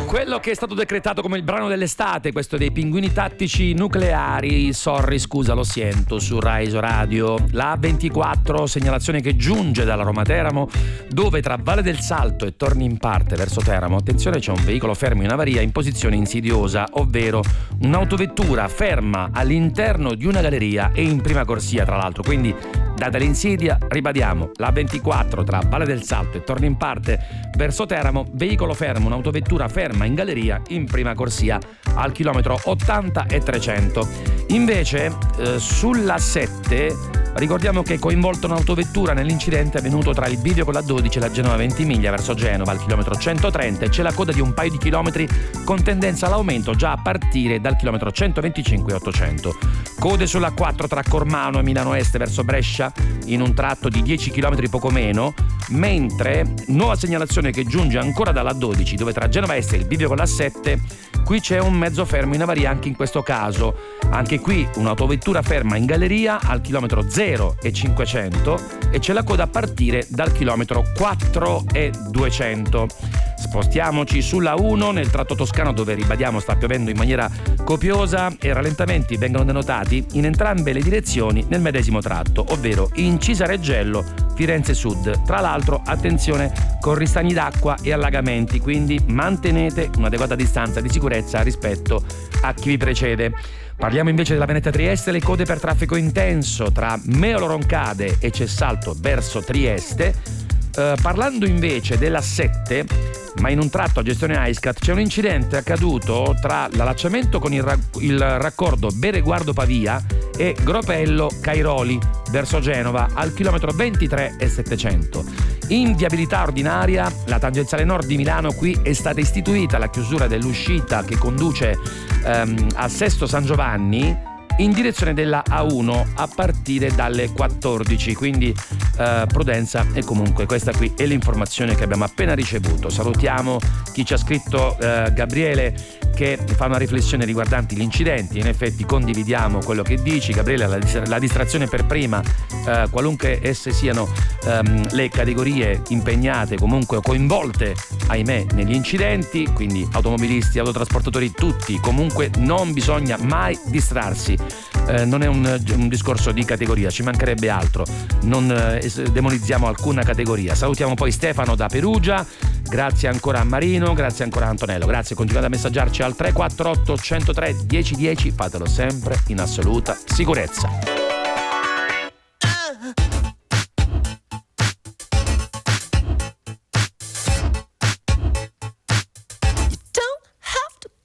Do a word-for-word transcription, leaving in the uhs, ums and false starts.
quello che è stato decretato come il brano dell'estate, questo dei Pinguini Tattici Nucleari, Sorry scusa lo siento, su Rai Radio. La A ventiquattro, segnalazione che giunge dalla Roma Teramo, dove tra Valle del Salto e torni in parte verso Teramo, attenzione, c'è un veicolo fermo in avaria in posizione insidiosa, ovvero un'autovettura ferma all'interno di una galleria e in prima corsia tra l'altro, quindi data l'insidia, ribadiamo, la A ventiquattro tra Valle del Salto e torni in parte verso Teramo, veicolo fermo, un'autovettura ferma in galleria in prima corsia al chilometro ottanta e trecento. Invece eh, sulla sette ricordiamo che è coinvolta un'autovettura nell'incidente avvenuto tra il bivio con la dodici e la Genova Ventimiglia verso Genova al chilometro centotrenta, e c'è la coda di un paio di chilometri con tendenza all'aumento già a partire dal chilometro centoventicinque e ottocento. Code sulla quattro tra Cormano e Milano Est verso Brescia in un tratto di dieci chilometri poco meno, mentre nuova segnalazione che giunge ancora dalla dodici, dove tra Genova Est e il bivio con la sette qui c'è un mezzo fermo in avaria anche in questo caso, anche qui un'autovettura ferma in galleria al chilometro zero e cinquecento, e c'è la coda a partire dal chilometro quattro e duecento. Spostiamoci sulla uno nel tratto toscano, dove ribadiamo sta piovendo in maniera copiosa e rallentamenti vengono denotati in entrambe le direzioni nel medesimo tratto, ovvero in Cisareggello, Firenze Sud. Tra l'altro attenzione con ristagni d'acqua e allagamenti, quindi mantenete un'adeguata distanza di sicurezza rispetto a chi vi precede. Parliamo invece della Veneta Trieste, le code per traffico intenso tra Meolo Roncade e Cessalto verso Trieste. Eh, parlando invece della sette, ma in un tratto a gestione Aiscat, c'è un incidente accaduto tra l'allacciamento con il, ra- il raccordo Bereguardo Pavia e Gropello Cairoli verso Genova al chilometro ventitré e settecento. In viabilità ordinaria, la tangenziale nord di Milano, qui è stata istituita la chiusura dell'uscita che conduce ehm, a Sesto San Giovanni in direzione della A uno a partire dalle quattordici, quindi eh, prudenza, e comunque questa qui è l'informazione che abbiamo appena ricevuto. Salutiamo chi ci ha scritto, eh, Gabriele, che fa una riflessione riguardanti gli incidenti. In effetti condividiamo quello che dici, Gabriele, la, la distrazione per prima, eh, qualunque esse siano ehm, le categorie impegnate, comunque coinvolte, ahimè, negli incidenti, quindi automobilisti, autotrasportatori, tutti, comunque non bisogna mai distrarsi. Eh, non è un, un discorso di categoria, ci mancherebbe altro, non eh, demonizziamo alcuna categoria. Salutiamo poi Stefano da Perugia, grazie ancora a Marino, grazie ancora a Antonello, grazie, continuate a messaggiarci al tre quattro otto uno zero tre uno zero uno zero, fatelo sempre in assoluta sicurezza.